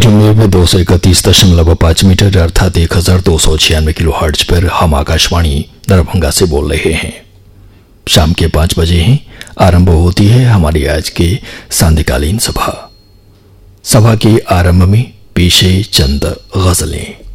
103.231 metre अर्थात 1296 kilo hertz पर हम आकाशवाणी दरभंगा से बोल रहे हैं। शाम के 5 बजे ही आरंभ होती है हमारी आज की सांध्यकालीन सभा। सभा के आरंभ में पेश है चंद गजलें।